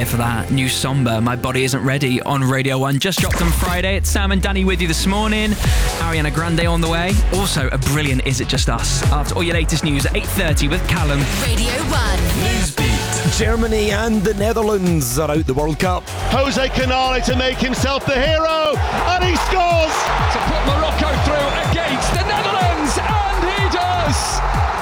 for that. New Somber, My Body Isn't Ready on Radio 1. Just dropped on Friday. It's Sam and Danny with you this morning. Ariana Grande on the way. Also, a brilliant Is It Just Us? After all your latest news at 8:30 with Callum. Radio 1. Newsbeat. Germany and the Netherlands are out the World Cup. Jose Canale to make himself the hero, and he scores! To put Morocco through against the Netherlands, and he does!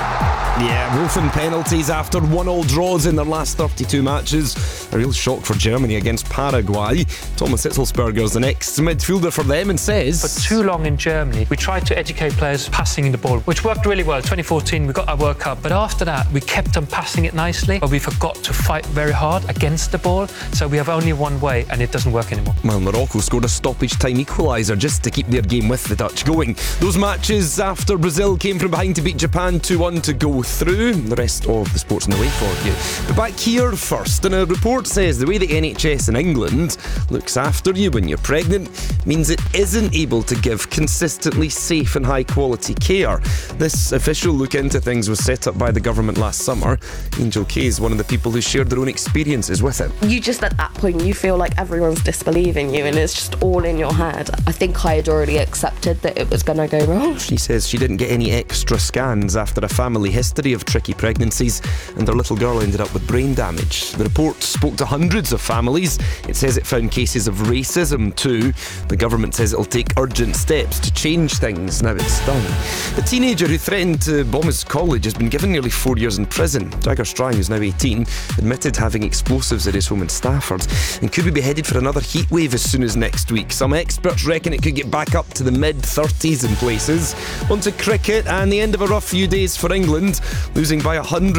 Yeah, both in penalties after 1-1 draws in their last 32 matches. A real shock for Germany against Paraguay. Thomas Hitzelsberger's the next midfielder for them and says... For too long in Germany, we tried to educate players passing the ball, which worked really well. 2014, we got our World Cup. But after that, we kept on passing it nicely, but we forgot to fight very hard against the ball. So we have only one way, and it doesn't work anymore. Well, Morocco scored a stoppage-time equaliser just to keep their game with the Dutch going. Those matches after Brazil came from behind to beat Japan 2-1 to go through. The rest of the sports in the way for you. But back here first, and a report says the way the NHS in England looks after you when you're pregnant means it isn't able to give consistently safe and high quality care. This official look into things was set up by the government last summer. Angel Kay is one of the people who shared their own experiences with it. You just, at that point, you feel like everyone's disbelieving you and it's just all in your head. I think I had already accepted that it was going to go wrong. She says she didn't get any extra scans after a family history of tricky pregnancies, and their little girl ended up with brain damage. The report spoke to hundreds of families. It says it found cases of racism too. The government says it'll take urgent steps to change things now it's done. The teenager who threatened to bomb his college has been given nearly 4 years in prison. Jagger Strang, who's now 18, admitted having explosives at his home in Stafford and could be beheaded for another heat wave as soon as next week. Some experts reckon it could get back up to the mid-30s in places. On to cricket and the end of a rough few days for England, losing by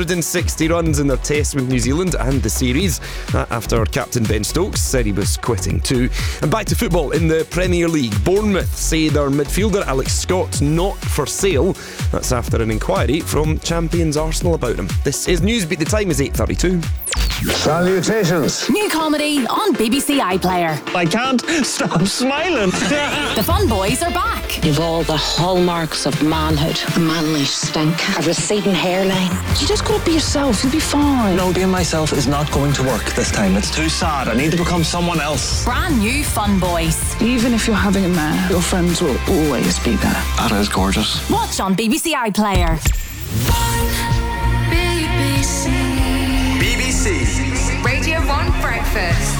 160 runs in their test with New Zealand and the series. That after captain Ben Stokes said he was quitting too. And back to football in the Premier League. Bournemouth say their midfielder Alex Scott's not for sale. That's after an inquiry from champions Arsenal about him. This is Newsbeat. The time is 8:32. Salutations. New comedy on BBC iPlayer. I can't stop smiling. The Fun Boys are back. You've all the hallmarks of manhood. A manly stink. A receding hairline. You just gotta be yourself. You'll be fine. No, being myself is not going to work this time. It's too sad. I need to become someone else. Brand new Fun Boys. Even if you're having a man, your friends will always be there. That is gorgeous. Watch on BBC iPlayer. BBC Radio 1 Breakfast.